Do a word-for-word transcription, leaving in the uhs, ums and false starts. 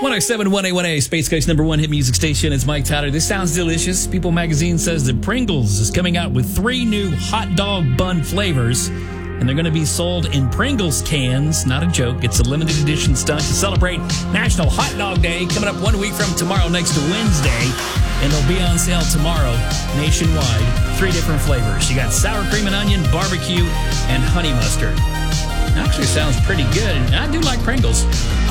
one oh seven point one A one A, Space Coast number one hit music station. It's Mike Tyler. This sounds delicious. People magazine says that Pringles is coming out with three new hot dog bun flavors, and they're going to be sold in Pringles cans. Not a joke. It's a limited edition stunt to celebrate National Hot Dog Day, coming up one week from tomorrow, next Wednesday, and they'll be on sale tomorrow nationwide. Three different flavors. You got sour cream and onion, barbecue, and honey mustard. Actually sounds pretty good, and I do like Pringles.